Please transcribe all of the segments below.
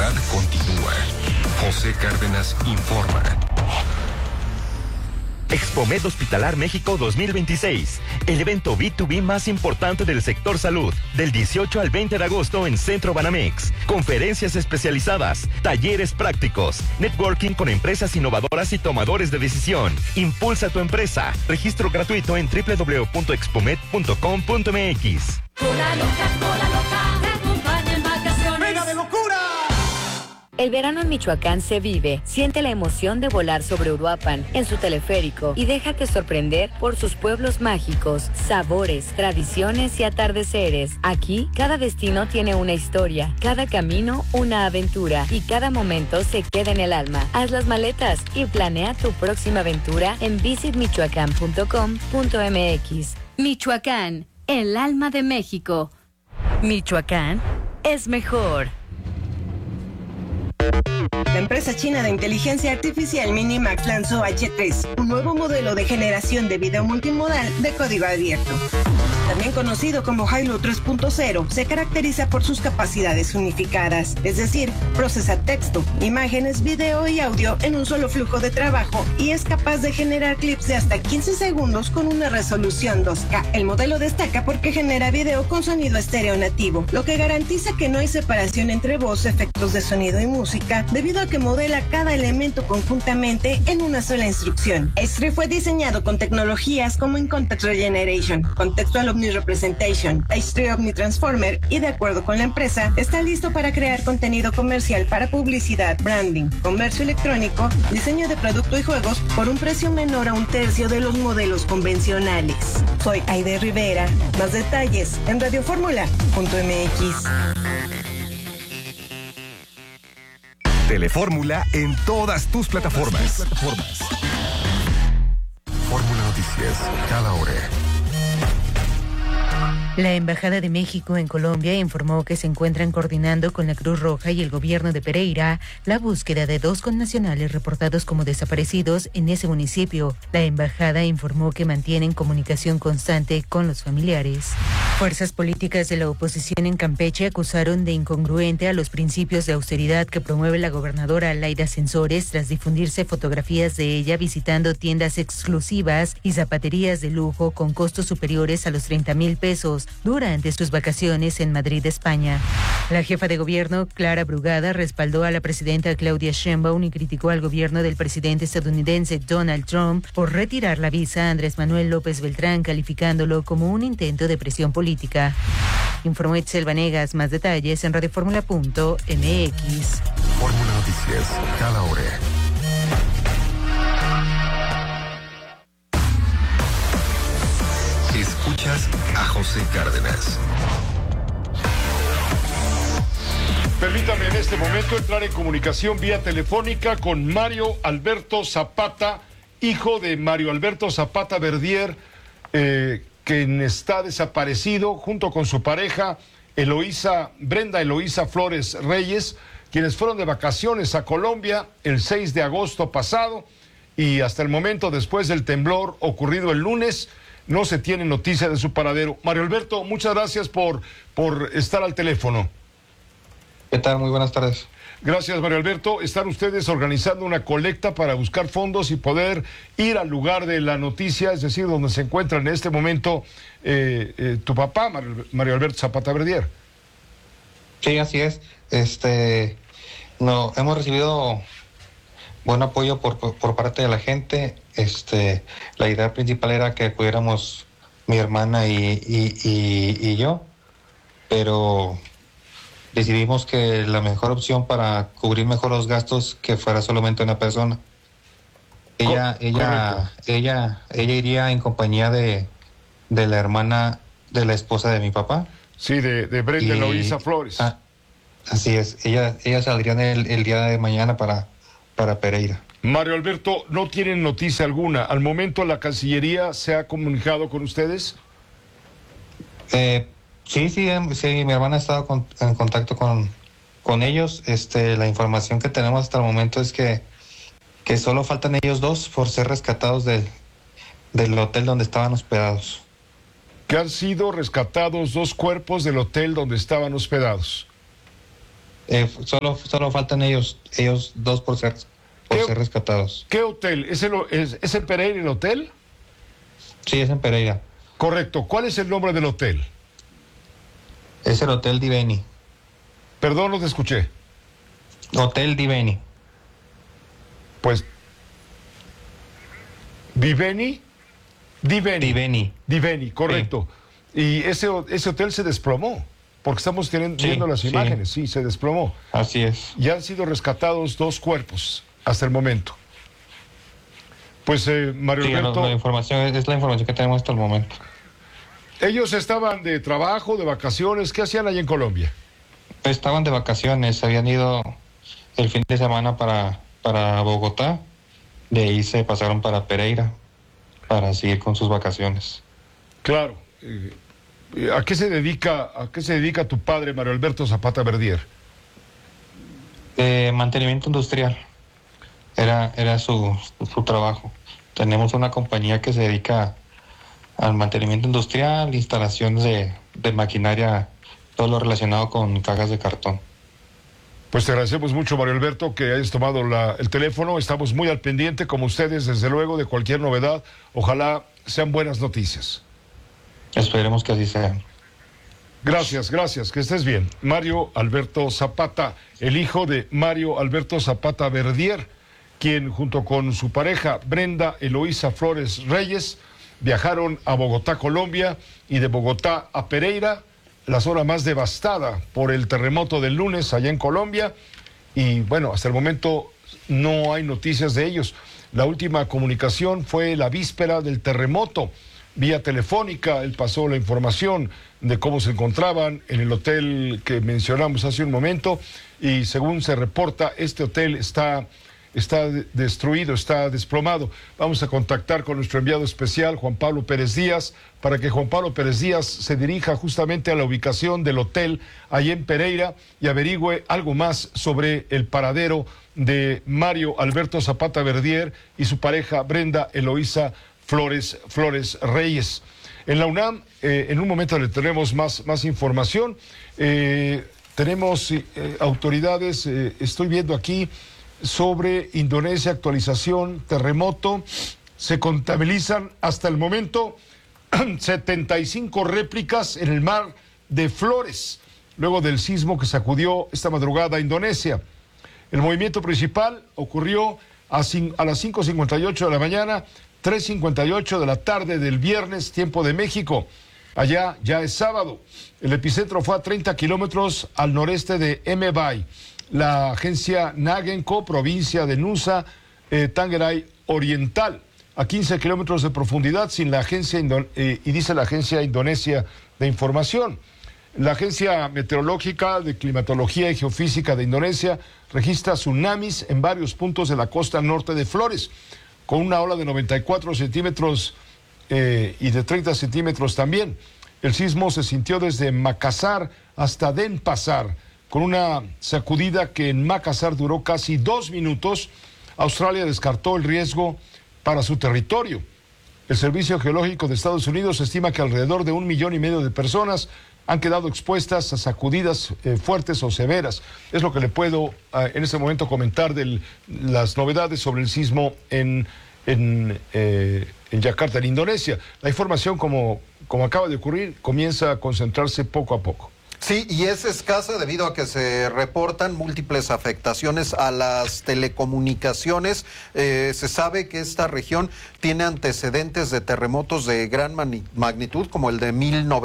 verdad continúa. José Cárdenas informa. Expomed Hospitalar México 2026, el evento B2B más importante del sector salud, del 18 al 20 de agosto en Centro Banamex. Conferencias especializadas, talleres prácticos, networking con empresas innovadoras y tomadores de decisión. Impulsa tu empresa. Registro gratuito en www.expomed.com.mx. Cola loca, te acompaña en vacaciones. ¡Venga de locura! El verano en Michoacán se vive. Siente la emoción de volar sobre Uruapan en su teleférico y déjate sorprender por sus pueblos mágicos, sabores, tradiciones y atardeceres. Aquí, cada destino tiene una historia, cada camino una aventura y cada momento se queda en el alma. Haz las maletas y planea tu próxima aventura en visitmichoacán.com.mx. Michoacán, el alma de México. Michoacán es mejor. La empresa china de inteligencia artificial Minimax lanzó H3, un nuevo modelo de generación de video multimodal de código abierto. También conocido como Hailu 3.0, se caracteriza por sus capacidades unificadas, es decir, procesa texto, imágenes, video y audio en un solo flujo de trabajo y es capaz de generar clips de hasta 15 segundos con una resolución 2K. El modelo destaca porque genera video con sonido estéreo nativo, lo que garantiza que no hay separación entre voz, efectos de sonido y música, debido a que modela cada elemento conjuntamente en una sola instrucción. H3 fue diseñado con tecnologías como In Context Regeneration, Contextual Omni-Representation, H3 Omni-Transformer y de acuerdo con la empresa, está listo para crear contenido comercial para publicidad, branding, comercio electrónico, diseño de producto y juegos por un precio menor a un tercio de los modelos convencionales. Soy Aide Rivera. Más detalles en radioformula.mx. Telefórmula en todas tus plataformas. Fórmula Noticias, cada hora. La Embajada de México en Colombia informó que se encuentran coordinando con la Cruz Roja y el gobierno de Pereira la búsqueda de 2 connacionales reportados como desaparecidos en ese municipio. La embajada informó que mantienen comunicación constante con los familiares. Fuerzas políticas de la oposición en Campeche acusaron de incongruente a los principios de austeridad que promueve la gobernadora Laida Sansores tras difundirse fotografías de ella visitando tiendas exclusivas y zapaterías de lujo con costos superiores a los 30,000 pesos durante sus vacaciones en Madrid, España. La jefa de gobierno, Clara Brugada, respaldó a la presidenta Claudia Sheinbaum y criticó al gobierno del presidente estadounidense Donald Trump por retirar la visa a Andrés Manuel López Beltrán, calificándolo como un intento de presión política. Informó Itzel Vanegas. Más detalles en radioformula.mx. Fórmula Noticias, cada hora. Escuchas a José Cárdenas. Permítame en este momento entrar en comunicación vía telefónica con Mario Alberto Zapata, hijo de Mario Alberto Zapata Verdier, quien está desaparecido junto con su pareja Brenda Eloísa Flores Reyes, quienes fueron de vacaciones a Colombia el 6 de agosto pasado y hasta el momento, después del temblor ocurrido el lunes, no se tiene noticia de su paradero. Mario Alberto, muchas gracias por estar al teléfono. ¿Qué tal? Muy buenas tardes. Gracias, Mario Alberto. Están ustedes organizando una colecta para buscar fondos y poder ir al lugar de la noticia, es decir, donde se encuentra en este momento tu papá, Mario Alberto Zapata Verdier. Sí, así es. Hemos recibido buen apoyo por parte de la gente. La idea principal era que pudiéramos mi hermana y yo, pero decidimos que la mejor opción para cubrir mejor los gastos que fuera solamente una persona. Ella iría en compañía de la hermana de la esposa de mi papá. Sí, de Brenda Eloísa Flores. Así es. Ella saldría el día de mañana para Pereira. Mario Alberto, no tienen noticia alguna. Al momento, ¿la Cancillería se ha comunicado con ustedes? Sí, mi hermana ha estado en contacto con ellos. La información que tenemos hasta el momento es que solo faltan ellos 2 por ser rescatados del hotel donde estaban hospedados. Que han sido rescatados 2 cuerpos del hotel donde estaban hospedados. Solo faltan ellos dos por ser rescatados. ¿Qué hotel? ¿Es en Pereira el hotel? Sí, es en Pereira. Correcto. ¿Cuál es el nombre del hotel? Es el Hotel Diveni. Perdón, no te escuché. Hotel Diveni. Pues... ¿Diveni? Diveni, correcto. Sí. Y ese hotel se desplomó, porque estamos viendo las imágenes. Sí, se desplomó. Así es. Y han sido rescatados 2 cuerpos hasta el momento. Pues, Mario Alberto... La información es la información que tenemos hasta el momento. ¿Ellos estaban de trabajo, de vacaciones? ¿Qué hacían allá en Colombia? Estaban de vacaciones, habían ido el fin de semana para Bogotá, de ahí se pasaron para Pereira para seguir con sus vacaciones. Claro. ¿A qué se dedica tu padre, Mario Alberto Zapata Verdier? Mantenimiento industrial. Era su trabajo. Tenemos una compañía que se dedica al mantenimiento industrial, instalaciones de maquinaria, todo lo relacionado con cajas de cartón. Pues te agradecemos mucho, Mario Alberto, que hayas tomado el teléfono. Estamos muy al pendiente, como ustedes, desde luego, de cualquier novedad. Ojalá sean buenas noticias. Esperemos que así sea. Gracias, que estés bien. Mario Alberto Zapata, el hijo de Mario Alberto Zapata Verdier, quien junto con su pareja Brenda Eloísa Flores Reyes viajaron a Bogotá, Colombia, y de Bogotá a Pereira, la zona más devastada por el terremoto del lunes allá en Colombia. Y bueno, hasta el momento no hay noticias de ellos. La última comunicación fue la víspera del terremoto. Vía telefónica, él pasó la información de cómo se encontraban en el hotel que mencionamos hace un momento, y según se reporta, este hotel está destruido, está desplomado. Vamos a contactar con nuestro enviado especial, Juan Pablo Pérez Díaz, para que Juan Pablo Pérez Díaz se dirija justamente a la ubicación del hotel allí en Pereira y averigüe algo más sobre el paradero de Mario Alberto Zapata Verdier y su pareja Brenda Eloísa Flores Reyes. En la UNAM, en un momento le tenemos más información. Tenemos autoridades, estoy viendo aquí, sobre Indonesia, actualización, terremoto. Se contabilizan hasta el momento 75 réplicas en el mar de Flores, luego del sismo que sacudió esta madrugada a Indonesia. El movimiento principal ocurrió a las 5:58 de la mañana, 3:58 de la tarde del viernes, tiempo de México. Allá ya es sábado. El epicentro fue a 30 kilómetros al noreste de Mbae. La agencia Nagenco, provincia de Nusa Tenggara Oriental, a 15 kilómetros de profundidad, sin la agencia y dice la Agencia Indonesia de Información. La Agencia Meteorológica de Climatología y Geofísica de Indonesia registra tsunamis en varios puntos de la costa norte de Flores, con una ola de 94 centímetros y de 30 centímetros también. El sismo se sintió desde Makassar hasta Denpasar, con una sacudida que en Makassar duró casi 2 minutos. Australia descartó el riesgo para su territorio. El Servicio Geológico de Estados Unidos estima que alrededor de 1,5 millones de personas han quedado expuestas a sacudidas fuertes o severas. Es lo que le puedo en este momento comentar de las novedades sobre el sismo en Yakarta, en Indonesia. La información, como acaba de ocurrir, comienza a concentrarse poco a poco. Sí, y es escasa debido a que se reportan múltiples afectaciones a las telecomunicaciones. Se sabe que esta región tiene antecedentes de terremotos de gran magnitud, como el de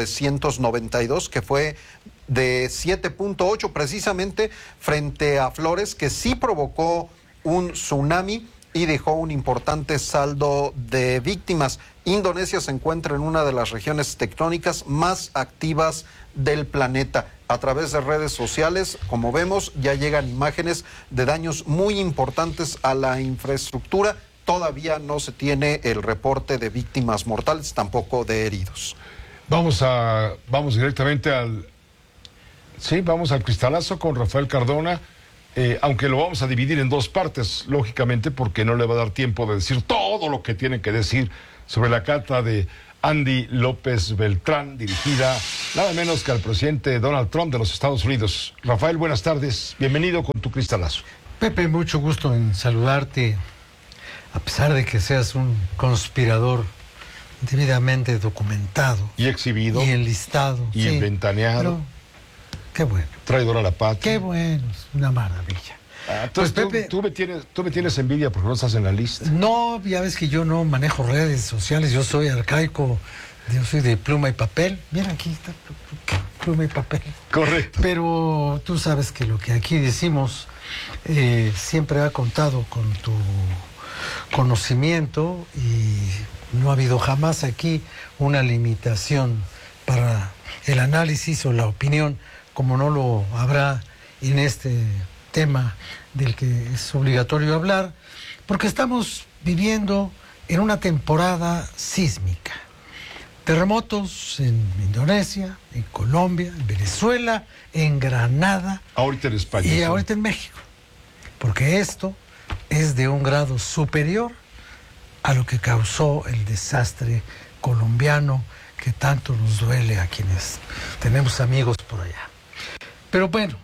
1992, que fue de 7.8 precisamente frente a Flores, que sí provocó un tsunami y dejó un importante saldo de víctimas. Indonesia se encuentra en una de las regiones tectónicas más activas del planeta. A través de redes sociales, como vemos, ya llegan imágenes de daños muy importantes a la infraestructura. Todavía no se tiene el reporte de víctimas mortales, tampoco de heridos. Vamos directamente vamos al cristalazo con Rafael Cardona. Aunque lo vamos a dividir en 2 partes, lógicamente, porque no le va a dar tiempo de decir todo lo que tiene que decir sobre la carta de Andy López Beltrán, dirigida nada menos que al presidente Donald Trump de los Estados Unidos. Rafael, buenas tardes. Bienvenido con tu cristalazo. Pepe, mucho gusto en saludarte, a pesar de que seas un conspirador debidamente documentado. Y exhibido. Y enlistado. Y sí, ventaneado. Pero, qué bueno. Traidor a la patria. Qué bueno, es una maravilla. Entonces, pues, Pepe, tú me tienes envidia porque no estás en la lista. No, ya ves que yo no manejo redes sociales, yo soy arcaico, yo soy de pluma y papel. Mira, aquí está pluma y papel. Correcto. Pero tú sabes que lo que aquí decimos siempre ha contado con tu conocimiento y no ha habido jamás aquí una limitación para el análisis o la opinión, como no lo habrá en este tema del que es obligatorio hablar, porque estamos viviendo en una temporada sísmica. Terremotos en Indonesia, en Colombia, en Venezuela, en Granada. Ahorita en España. Y ahorita en México. Porque esto es de un grado superior a lo que causó el desastre colombiano que tanto nos duele a quienes tenemos amigos por allá. Pero bueno,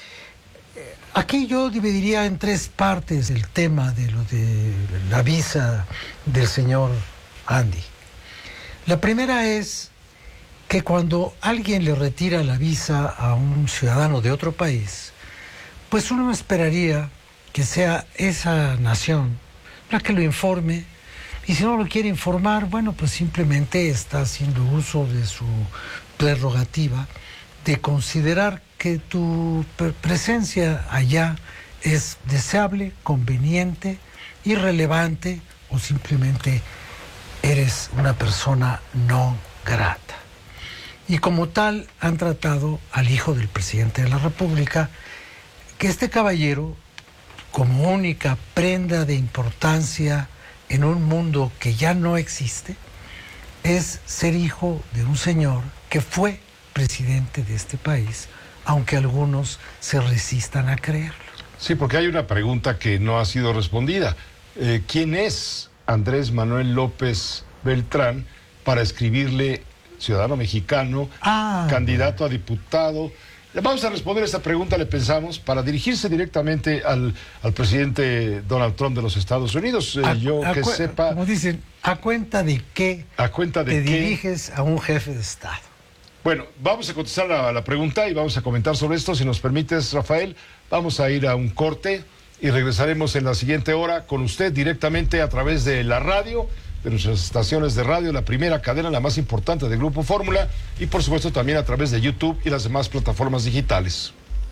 aquí yo dividiría en tres partes el tema de lo de la visa del señor Andy. La primera es que cuando alguien le retira la visa a un ciudadano de otro país, pues uno esperaría que sea esa nación la que lo informe, y si no lo quiere informar, bueno, pues simplemente está haciendo uso de su prerrogativa de considerar que tu presencia allá es deseable, conveniente, irrelevante o simplemente eres una persona no grata. Y como tal han tratado al hijo del presidente de la República, que este caballero, como única prenda de importancia en un mundo que ya no existe, es ser hijo de un señor que fue presidente de este país, aunque algunos se resistan a creerlo. Sí, porque hay una pregunta que no ha sido respondida. ¿Quién es Andrés Manuel López Beltrán para escribirle ciudadano mexicano, candidato a diputado? Vamos a responder esta pregunta, le pensamos, para dirigirse directamente al presidente Donald Trump de los Estados Unidos. Sepa... Como dicen, ¿a cuenta de qué te diriges a un jefe de Estado? Bueno, vamos a contestar a la pregunta y vamos a comentar sobre esto. Si nos permites, Rafael, vamos a ir a un corte y regresaremos en la siguiente hora con usted directamente a través de la radio, de nuestras estaciones de radio, la primera cadena, la más importante del Grupo Fórmula, y por supuesto también a través de YouTube y las demás plataformas digitales.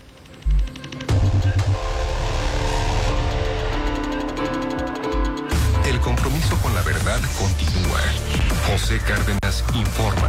El compromiso con la verdad continúa. José Cárdenas informa.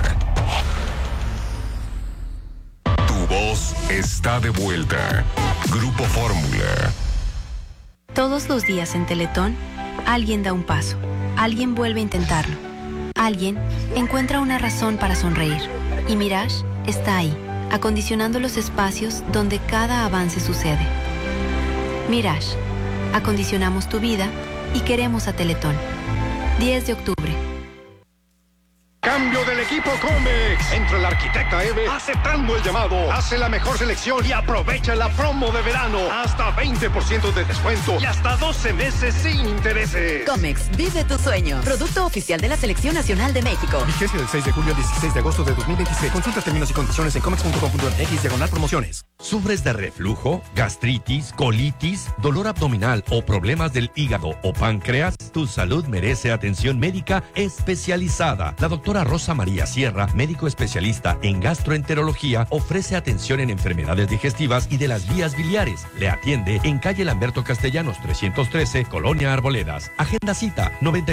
Tu voz está de vuelta. Grupo Fórmula. Todos los días en Teletón, alguien da un paso. Alguien vuelve a intentarlo. Alguien encuentra una razón para sonreír. Y Mirage está ahí, acondicionando los espacios donde cada avance sucede. Mirage, acondicionamos tu vida y queremos a Teletón. 10 de octubre. Cambio del equipo Comex. Entra el arquitecta Eve aceptando el llamado. Hace la mejor selección y aprovecha la promo de verano. Hasta 20% de descuento y hasta 12 meses sin intereses. Comex, vive tu sueño. Producto oficial de la Selección Nacional de México. Vigencia del 6 de julio al 16 de agosto de 2026. Consulta términos y condiciones en comex.com.mx/promociones. ¿Sufres de reflujo, gastritis, colitis, dolor abdominal o problemas del hígado o páncreas? Tu salud merece atención médica especializada. La doctora Rosa María Sierra, médico especialista en gastroenterología, ofrece atención en enfermedades digestivas y de las vías biliares. Le atiende en calle Lamberto Castellanos 313, Colonia Arboledas. Agenda cita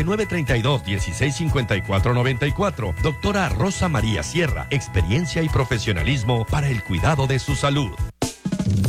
9932-1654-94. Doctora Rosa María Sierra, experiencia y profesionalismo para el cuidado de su salud.